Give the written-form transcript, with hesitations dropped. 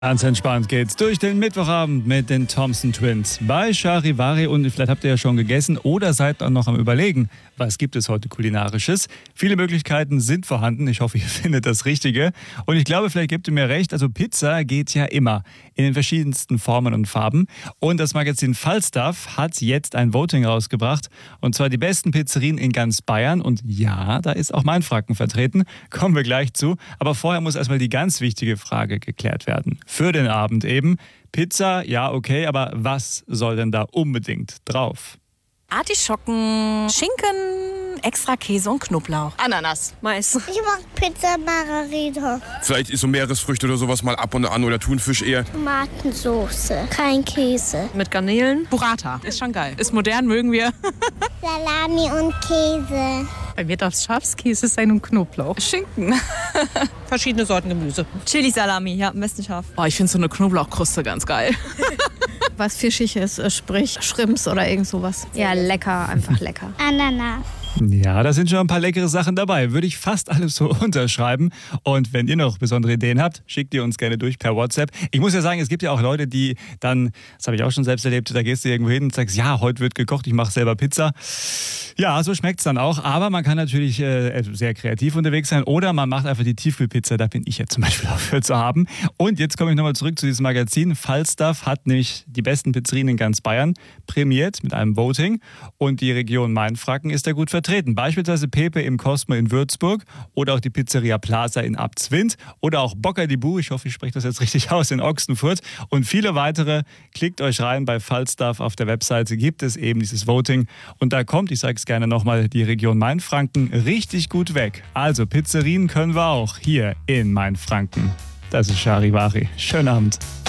Ganz entspannt geht's durch den Mittwochabend mit den Thompson Twins bei Charivari. Und vielleicht habt ihr ja schon gegessen oder seid dann noch am Überlegen, was gibt es heute Kulinarisches. Viele Möglichkeiten sind vorhanden. Ich hoffe, ihr findet das Richtige. Und ich glaube, vielleicht gebt ihr mir recht, also Pizza geht ja immer in den verschiedensten Formen und Farben. Und das Magazin Falstaff hat jetzt ein Voting rausgebracht. Und zwar die besten Pizzerien in ganz Bayern. Und ja, da ist auch Mainfranken vertreten. Kommen wir gleich zu. Aber vorher muss erstmal die ganz wichtige Frage geklärt werden. Für den Abend eben. Pizza, ja okay, aber was soll denn da unbedingt drauf? Artischocken, Schinken, extra Käse und Knoblauch. Ananas, Mais. Ich mag Pizza Margarita. Vielleicht ist so Meeresfrüchte oder sowas mal ab und an oder Thunfisch eher. Tomatensoße, kein Käse. Mit Garnelen. Burrata, ist schon geil. Ist modern, mögen wir. Salami und Käse. Bei mir darf es Schafskäse sein und Knoblauch. Schinken. Verschiedene Sorten Gemüse. Chili-Salami, ja, am besten scharf. Oh, ich finde so eine Knoblauchkruste ganz geil. Was Fischiges, sprich Shrimps oder irgend sowas. Ja, lecker, einfach lecker. Ananas. Ja, da sind schon ein paar leckere Sachen dabei. Würde ich fast alles so unterschreiben. Und wenn ihr noch besondere Ideen habt, schickt ihr uns gerne durch per WhatsApp. Ich muss ja sagen, es gibt ja auch Leute, die dann, das habe ich auch schon selbst erlebt, da gehst du irgendwo hin und sagst, ja, heute wird gekocht, ich mache selber Pizza. Ja, so schmeckt es dann auch. Aber man kann natürlich sehr kreativ unterwegs sein oder man macht einfach die Tiefkühlpizza. Da bin ich ja zum Beispiel auch für zu haben. Und jetzt komme ich nochmal zurück zu diesem Magazin. Falstaff hat nämlich die besten Pizzerien in ganz Bayern prämiert mit einem Voting. Und die Region Mainfranken ist da gut vertreten. Beispielsweise Pepe im Cosmo in Würzburg oder auch die Pizzeria Plaza in Abzwind oder auch Bocca di Bu, ich hoffe, ich spreche das jetzt richtig aus, in Ochsenfurt und viele weitere. Klickt euch rein bei Falstaff auf der Webseite, gibt es eben dieses Voting und da kommt, ich sage es gerne nochmal, die Region Mainfranken richtig gut weg. Also Pizzerien können wir auch hier in Mainfranken. Das ist Charivari. Schönen Abend.